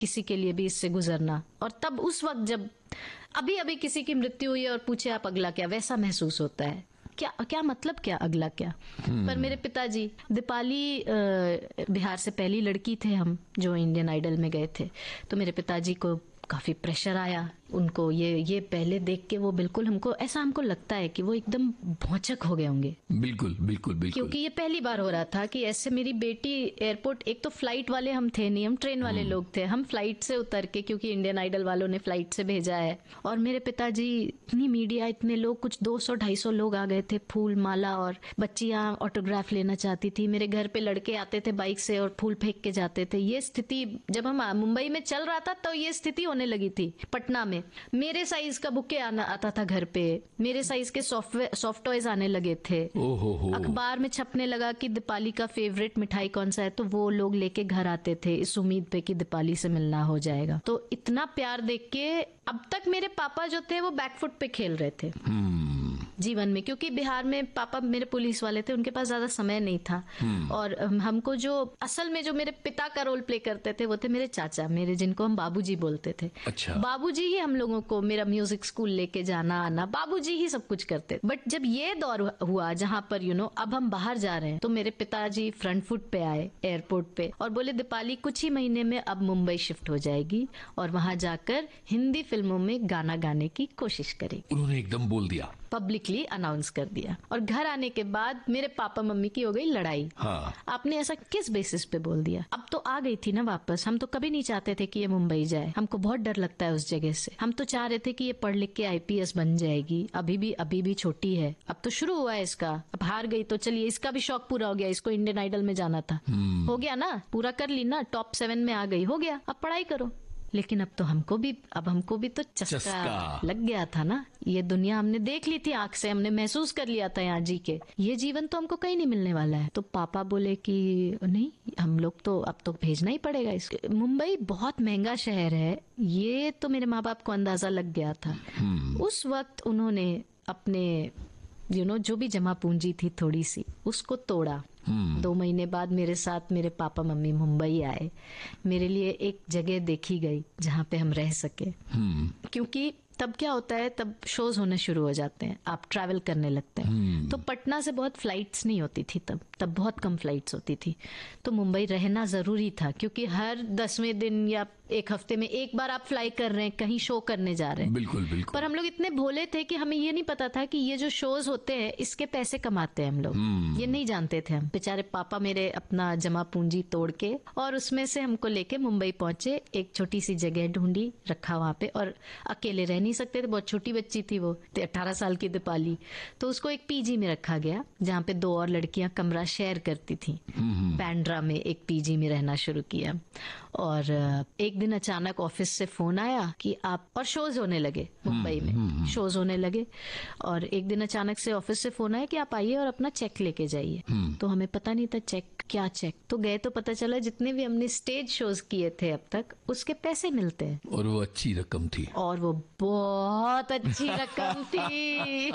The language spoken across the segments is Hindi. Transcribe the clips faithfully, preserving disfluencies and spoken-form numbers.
किसी के लिए भी इससे गुजरना। और तब उस वक्त जब अभी अभी किसी की मृत्यु हुई है और पूछे आप अगला क्या, वैसा महसूस होता है। क्या क्या मतलब क्या अगला क्या। पर मेरे पिताजी, दीपाली बिहार से पहली लड़की थे हम जो इंडियन आइडल में गए थे, तो मेरे पिताजी को काफी प्रेशर आया उनको। ये ये पहले देख के वो बिल्कुल, हमको ऐसा हमको लगता है कि वो एकदम भौचक हो गए होंगे। बिल्कुल बिल्कुल बिल्कुल, क्योंकि ये पहली बार हो रहा था कि ऐसे मेरी बेटी एयरपोर्ट, एक तो फ्लाइट वाले हम थे नहीं, हम ट्रेन वाले लोग थे, हम फ्लाइट से उतर के, क्योंकि इंडियन आइडल वालों ने फ्लाइट से भेजा है, और मेरे पिताजी, इतनी मीडिया, इतने लोग, कुछ दो सौ ढाई सौ लोग आ गए थे, फूल माला, और बच्चियां ऑटोग्राफ लेना चाहती थी। मेरे घर पे लड़के आते थे बाइक से और फूल फेंक के जाते थे। ये स्थिति जब हम मुंबई में चल रहा था तो ये स्थिति होने लगी थी पटना में। मेरे साइज का बुके आना आता था घर पे, मेरे साइज के सॉफ्टवेयर सॉफ्ट टॉयज आने लगे थे। ओहो हो। अखबार में छपने लगा कि दीपाली का फेवरेट मिठाई कौन सा है, तो वो लोग लेके घर आते थे इस उम्मीद पे कि दीपाली से मिलना हो जाएगा। तो इतना प्यार देख के अब तक मेरे पापा जो थे वो बैकफुट पे खेल रहे थे जीवन में, क्योंकि बिहार में पापा मेरे पुलिस वाले थे, उनके पास ज्यादा समय नहीं था। और हमको जो असल में जो मेरे पिता का रोल प्ले करते थे वो थे मेरे चाचा, मेरे जिनको हम बाबूजी बोलते थे। अच्छा। बाबूजी ही हम लोगों को मेरा म्यूजिक स्कूल लेके जाना आना, बाबूजी ही सब कुछ करते। बट जब ये दौर हुआ जहाँ पर यू नो अब हम बाहर जा रहे हैं, तो मेरे पिताजी फ्रंट फुट पे आए एयरपोर्ट पे और बोले दीपाली कुछ ही महीने में अब मुंबई शिफ्ट हो जाएगी और वहां जाकर हिंदी फिल्मों में गाना गाने की कोशिश करेगी। उन्होंने एकदम बोल दिया, पब्लिकली अनाउंस कर दिया। और घर आने के बाद मेरे पापा मम्मी की हो गई लड़ाई। हाँ। आपने ऐसा किस बेसिस पे बोल दिया। अब तो आ गई थी ना वापस, हम तो कभी नहीं चाहते थे कि ये मुंबई जाए, हमको बहुत डर लगता है उस जगह से। हम तो चाह रहे थे कि ये पढ़ लिख के आईपीएस बन जाएगी, अभी भी अभी भी छोटी है, अब तो शुरू हुआ है इसका। अब हार गई तो चलिए, इसका भी शौक पूरा हो गया, इसको इंडियन आइडल में जाना था, हो गया ना, पूरा कर ली ना, टॉप सेवन में आ गई, हो गया, अब पढ़ाई करो। लेकिन अब तो हमको भी अब हमको भी तो चस्का, चस्का लग गया था ना। ये दुनिया हमने देख ली थी आंख से, हमने महसूस कर लिया था यहाँ जी के, ये जीवन तो हमको कहीं नहीं मिलने वाला है। तो पापा बोले कि नहीं, हम लोग तो अब तो भेजना ही पड़ेगा इसको। मुंबई बहुत महंगा शहर है, ये तो मेरे माँ बाप को अंदाजा लग गया था। उस वक्त उन्होंने अपने यू नो जो भी जमा पूंजी थी थोड़ी सी, उसको तोड़ा। Hmm. दो महीने बाद मेरे साथ मेरे पापा मम्मी मुंबई आए, मेरे लिए एक जगह देखी गई जहाँ पे हम रह सके। hmm. क्योंकि तब क्या होता है, तब शोज होने शुरू हो जाते हैं, आप ट्रैवल करने लगते हैं। hmm. तो पटना से बहुत फ्लाइट्स नहीं होती थी तब तब बहुत कम फ्लाइट्स होती थी, तो मुंबई रहना जरूरी था, क्योंकि हर दसवें दिन या एक हफ्ते में एक बार आप फ्लाई कर रहे हैं, कहीं शो करने जा रहे हैं। बिल्कुल बिल्कुल। पर हम लोग इतने भोले थे कि हमें ये नहीं पता था कि ये जो शोज होते हैं इसके पैसे कमाते हैं हम लोग। hmm. ये नहीं जानते थे हम। बेचारे पापा मेरे अपना जमा पूंजी तोड़ के और उसमें से हमको लेके मुंबई पहुंचे, एक छोटी सी जगह ढूंढी, रखा वहां पे, और अकेले रह नहीं सकते थे, बहुत छोटी बच्ची थी वो, अठारह साल की दीपाली, तो उसको एक पीजी में रखा गया जहाँ पे दो और लड़कियां कमरा शेयर करती थी। बैंड्रा में एक पीजी में रहना शुरू किया। और एक दिन अचानक ऑफिस से फोन आया कि आप, और शोज होने लगे मुंबई में, शोज होने लगे, और एक दिन अचानक से ऑफिस से फोन आया कि आप आइए और अपना चेक लेके जाइए। तो हमें पता नहीं था चेक क्या चेक, तो गए तो पता चला जितने भी हमने स्टेज शोज किए थे अब तक उसके पैसे मिलते हैं। और वो अच्छी रकम थी, और वो बहुत अच्छी रकम थी।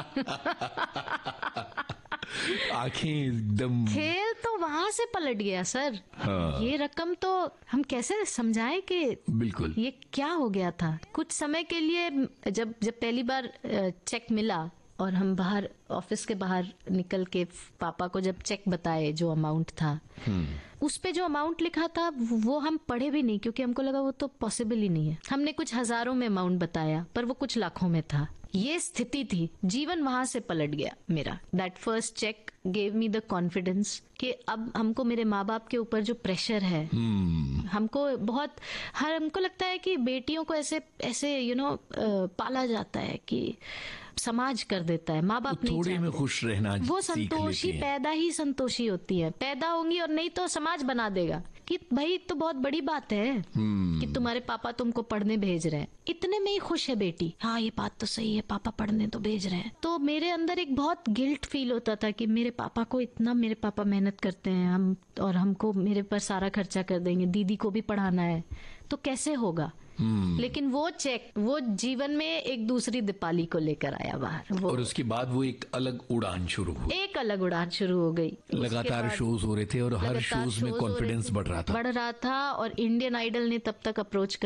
आंखें एकदम, खेल तो वहां से पलट गया सर। हाँ। ये रकम तो हम कैसे समझाएं कि बिल्कुल ये क्या हो गया था। कुछ समय के लिए जब जब पहली बार चेक मिला और हम बाहर ऑफिस के बाहर निकल के पापा को जब चेक बताए जो अमाउंट था, उस पे जो अमाउंट लिखा था वो हम पढ़े भी नहीं, क्योंकि हमको लगा वो तो पॉसिबल ही नहीं है। हमने कुछ हजारों में अमाउंट बताया पर वो कुछ लाखों में था। ये स्थिति थी, जीवन वहां से पलट गया मेरा। That first check gave me the confidence कि अब हमको मेरे माँ बाप के ऊपर जो प्रेशर है, hmm. हमको बहुत, हर हमको लगता है कि बेटियों को ऐसे ऐसे यू नो पाला जाता है कि समाज कर देता है, माँ बाप नहीं थोड़े में खुश रहना, वो संतोषी पैदा ही संतोषी होती है, पैदा होंगी और नहीं तो समाज बना देगा कि भाई तो बहुत बड़ी बात है hmm. कि तुम्हारे पापा तुमको पढ़ने भेज रहे हैं, इतने में ही खुश है बेटी, हाँ ये बात तो सही है, पापा पढ़ने तो भेज रहे हैं। तो मेरे अंदर एक बहुत गिल्ट फील होता था कि मेरे पापा को इतना, मेरे पापा मेहनत करते हैं, हम और हमको मेरे पर सारा खर्चा कर देंगे, दीदी को भी पढ़ाना है, तो कैसे होगा। लेकिन वो चेक वो जीवन में एक दूसरी दीपाली को लेकर आया बाहर वो, और उसके बाद वो एक अलग उड़ान शुरू हुई, एक अलग उड़ान शुरू हो गई। लगातार शोज हो रहे थे और हर शोज में कॉन्फिडेंस बढ़ रहा था बढ़ रहा था और इंडियन आइडल ने तब तक अप्रोच